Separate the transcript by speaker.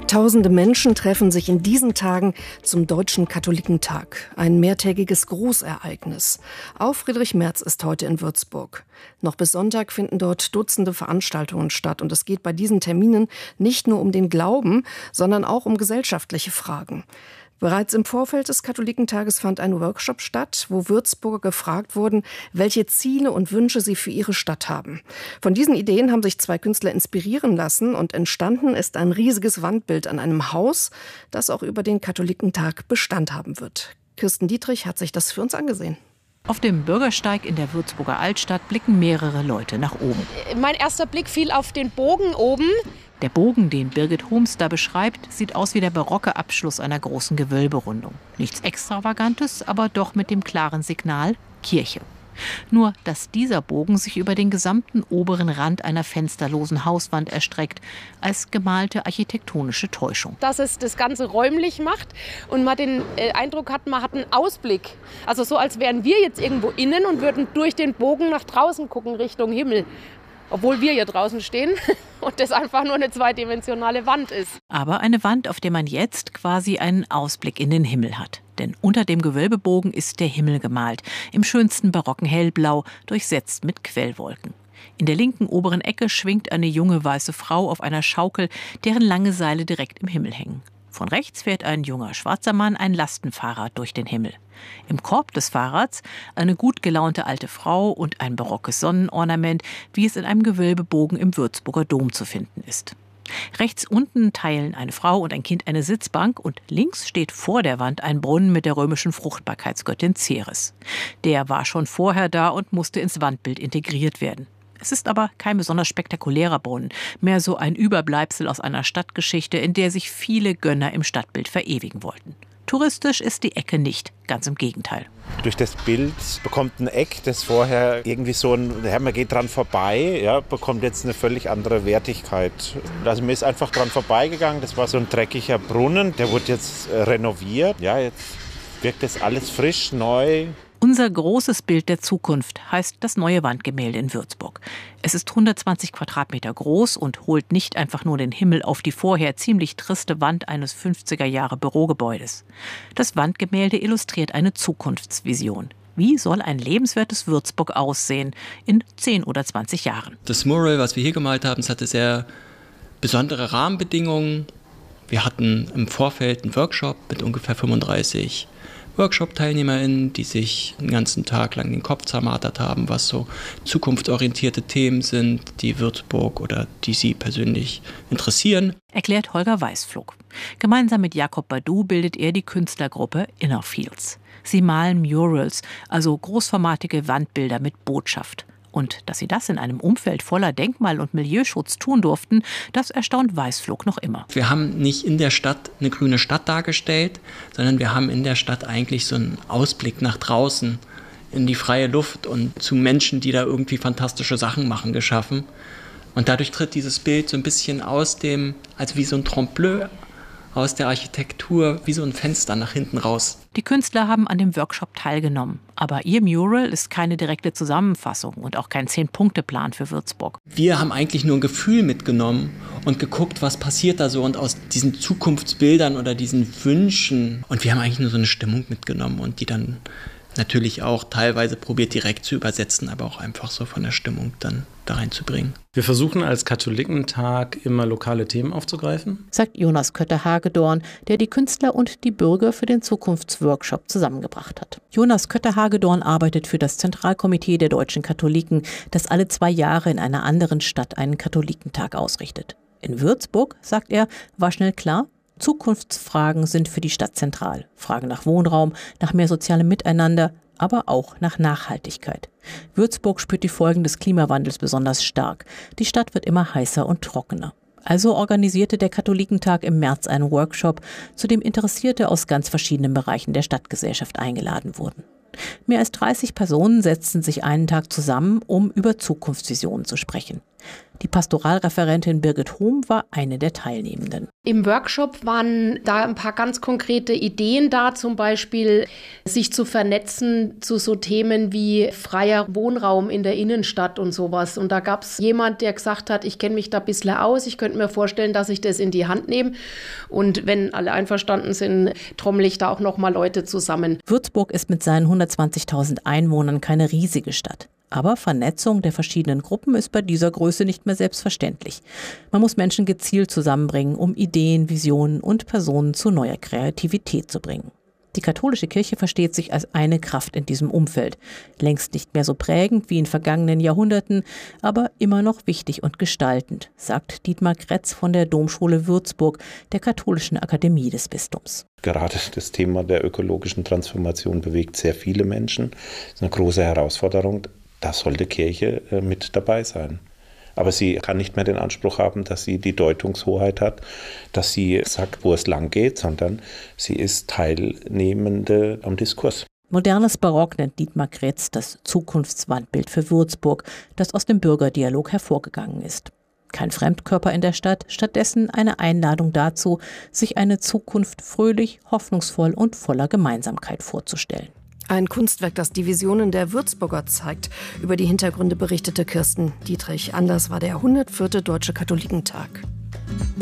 Speaker 1: Tausende Menschen treffen sich in diesen Tagen zum Deutschen Katholikentag. Ein mehrtägiges Großereignis. Auch Friedrich Merz ist heute in Würzburg. Noch bis Sonntag finden dort Dutzende Veranstaltungen statt. Und es geht bei diesen Terminen nicht nur um den Glauben, sondern auch um gesellschaftliche Fragen. Bereits im Vorfeld des Katholikentages fand ein Workshop statt, wo Würzburger gefragt wurden, welche Ziele und Wünsche sie für ihre Stadt haben. Von diesen Ideen haben sich zwei Künstler inspirieren lassen und entstanden ist ein riesiges Wandbild an einem Haus, das auch über den Katholikentag Bestand haben wird. Kirsten Dietrich hat sich das für uns angesehen.
Speaker 2: Auf dem Bürgersteig in der Würzburger Altstadt blicken mehrere Leute nach oben.
Speaker 3: Mein erster Blick fiel auf den Bogen oben.
Speaker 2: Der Bogen, den Birgit Homs da beschreibt, sieht aus wie der barocke Abschluss einer großen Gewölberundung. Nichts Extravagantes, aber doch mit dem klaren Signal Kirche. Nur, dass dieser Bogen sich über den gesamten oberen Rand einer fensterlosen Hauswand erstreckt, als gemalte architektonische Täuschung.
Speaker 3: Dass es das Ganze räumlich macht und man den Eindruck hat, man hat einen Ausblick. Also so, als wären wir jetzt irgendwo innen und würden durch den Bogen nach draußen gucken, Richtung Himmel. Obwohl wir hier draußen stehen und das einfach nur eine zweidimensionale Wand ist.
Speaker 2: Aber eine Wand, auf der man jetzt quasi einen Ausblick in den Himmel hat. Denn unter dem Gewölbebogen ist der Himmel gemalt, im schönsten barocken Hellblau, durchsetzt mit Quellwolken. In der linken oberen Ecke schwingt eine junge weiße Frau auf einer Schaukel, deren lange Seile direkt im Himmel hängen. Von rechts fährt ein junger schwarzer Mann ein Lastenfahrrad durch den Himmel. Im Korb des Fahrrads eine gut gelaunte alte Frau und ein barockes Sonnenornament, wie es in einem Gewölbebogen im Würzburger Dom zu finden ist. Rechts unten teilen eine Frau und ein Kind eine Sitzbank und links steht vor der Wand ein Brunnen mit der römischen Fruchtbarkeitsgöttin Ceres. Der war schon vorher da und musste ins Wandbild integriert werden. Es ist aber kein besonders spektakulärer Brunnen, mehr so ein Überbleibsel aus einer Stadtgeschichte, in der sich viele Gönner im Stadtbild verewigen wollten. Touristisch ist die Ecke nicht, ganz im Gegenteil.
Speaker 4: Durch das Bild bekommt ein Eck, das vorher irgendwie so man geht dran vorbei, ja, bekommt jetzt eine völlig andere Wertigkeit. Also mir ist einfach dran vorbeigegangen, das war so ein dreckiger Brunnen, der wurde jetzt renoviert. Ja, jetzt wirkt das alles frisch, neu.
Speaker 2: Unser großes Bild der Zukunft heißt das neue Wandgemälde in Würzburg. Es ist 120 Quadratmeter groß und holt nicht einfach nur den Himmel auf die vorher ziemlich triste Wand eines 50er-Jahre-Bürogebäudes. Das Wandgemälde illustriert eine Zukunftsvision. Wie soll ein lebenswertes Würzburg aussehen in 10 oder 20 Jahren?
Speaker 5: Das Mural, was wir hier gemalt haben, es hatte sehr besondere Rahmenbedingungen. Wir hatten im Vorfeld einen Workshop mit ungefähr 35 Workshop-TeilnehmerInnen, die sich den ganzen Tag lang den Kopf zermartert haben, was so zukunftsorientierte Themen sind, die Würzburg oder die sie persönlich interessieren.
Speaker 2: Erklärt Holger Weißflog. Gemeinsam mit Jakob Badu bildet er die Künstlergruppe Innerfields. Sie malen Murals, also großformatige Wandbilder mit Botschaft. Und dass sie das in einem Umfeld voller Denkmal- und Milieuschutz tun durften, das erstaunt Weißflog noch immer.
Speaker 5: Wir haben nicht in der Stadt eine grüne Stadt dargestellt, sondern wir haben in der Stadt eigentlich so einen Ausblick nach draußen in die freie Luft und zu Menschen, die da irgendwie fantastische Sachen machen, geschaffen. Und dadurch tritt dieses Bild so ein bisschen also wie so ein Trompe-l'œil aus der Architektur, wie so ein Fenster nach hinten raus.
Speaker 2: Die Künstler haben an dem Workshop teilgenommen. Aber ihr Mural ist keine direkte Zusammenfassung und auch kein 10-Punkte-Plan für Würzburg.
Speaker 5: Wir haben eigentlich nur ein Gefühl mitgenommen und geguckt, was passiert da so und aus diesen Zukunftsbildern oder diesen Wünschen. Und wir haben eigentlich nur so eine Stimmung mitgenommen und die dann natürlich auch teilweise probiert direkt zu übersetzen, aber auch einfach so von der Stimmung dann da reinzubringen.
Speaker 6: Wir versuchen als Katholikentag immer lokale Themen aufzugreifen,
Speaker 2: sagt Jonas Kötter-Hagedorn, der die Künstler und die Bürger für den Zukunftsworkshop zusammengebracht hat. Jonas Kötter-Hagedorn arbeitet für das Zentralkomitee der deutschen Katholiken, das alle 2 Jahre in einer anderen Stadt einen Katholikentag ausrichtet. In Würzburg, sagt er, war schnell klar, Zukunftsfragen sind für die Stadt zentral. Fragen nach Wohnraum, nach mehr sozialem Miteinander, aber auch nach Nachhaltigkeit. Würzburg spürt die Folgen des Klimawandels besonders stark. Die Stadt wird immer heißer und trockener. Also organisierte der Katholikentag im März einen Workshop, zu dem Interessierte aus ganz verschiedenen Bereichen der Stadtgesellschaft eingeladen wurden. Mehr als 30 Personen setzten sich einen Tag zusammen, um über Zukunftsvisionen zu sprechen. Die Pastoralreferentin Birgit Hohm war eine der Teilnehmenden.
Speaker 3: Im Workshop waren da ein paar ganz konkrete Ideen da, zum Beispiel sich zu vernetzen zu so Themen wie freier Wohnraum in der Innenstadt und sowas. Und da gab es jemand, der gesagt hat, ich kenne mich da ein bisschen aus, ich könnte mir vorstellen, dass ich das in die Hand nehme. Und wenn alle einverstanden sind, trommel ich da auch noch mal Leute zusammen.
Speaker 2: Würzburg ist mit seinen 120.000 Einwohnern keine riesige Stadt. Aber Vernetzung der verschiedenen Gruppen ist bei dieser Größe nicht mehr selbstverständlich. Man muss Menschen gezielt zusammenbringen, um Ideen, Visionen und Personen zu neuer Kreativität zu bringen. Die katholische Kirche versteht sich als eine Kraft in diesem Umfeld. Längst nicht mehr so prägend wie in vergangenen Jahrhunderten, aber immer noch wichtig und gestaltend, sagt Dietmar Kretz von der Domschule Würzburg, der Katholischen Akademie des Bistums.
Speaker 4: Gerade das Thema der ökologischen Transformation bewegt sehr viele Menschen. Das ist eine große Herausforderung. Da sollte Kirche mit dabei sein. Aber sie kann nicht mehr den Anspruch haben, dass sie die Deutungshoheit hat, dass sie sagt, wo es lang geht, sondern sie ist Teilnehmende am Diskurs.
Speaker 2: Modernes Barock nennt Dietmar Kretz das Zukunftswandbild für Würzburg, das aus dem Bürgerdialog hervorgegangen ist. Kein Fremdkörper in der Stadt, stattdessen eine Einladung dazu, sich eine Zukunft fröhlich, hoffnungsvoll und voller Gemeinsamkeit vorzustellen.
Speaker 1: Ein Kunstwerk, das die Visionen der Würzburger zeigt. Über die Hintergründe berichtete Kirsten Dietrich. Anlass war der 104. Deutsche Katholikentag.